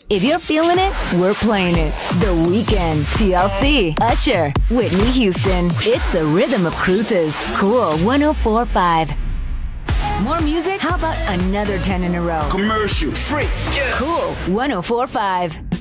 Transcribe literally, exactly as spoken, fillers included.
If you're feeling it, we're playing it. The Weeknd, T L C, Usher, Whitney Houston. It's the rhythm of cruises. Cool one oh four point five. More music? How about another ten in a row? Commercial free. Yeah. Cool one oh four point five.